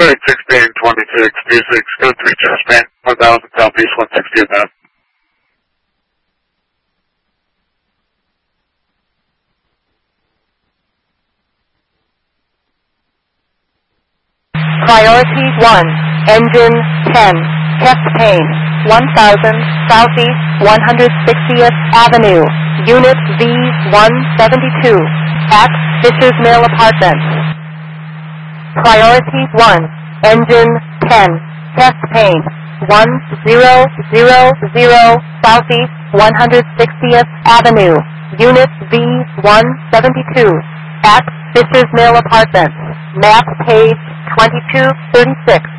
36 being 26, 26, go 3 chest span, 1000 southeast, 160 at that. Priority 1, engine 10, chest pain, 1000 southeast 160th Avenue, unit V172, at Fisher's Mill Apartments. Priority 1, engine 10, chest pain, 1000 southeast 160th Avenue, unit V172, at Fisher's Mill Apartments. Map page 2236.